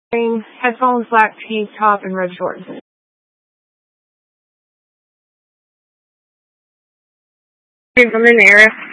Wearing headphones, black tee top, and red shorts. I'm in the area.